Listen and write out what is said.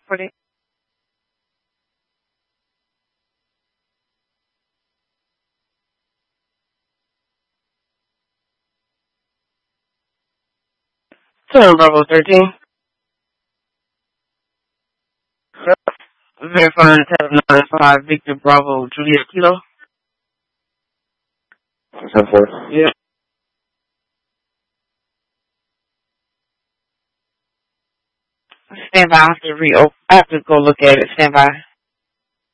for the turn Bravo 13. Verifying tab 95 Victor Bravo Juliet Kilo. 10-4. Yeah. Stand by. I have to go look at it. Stand by.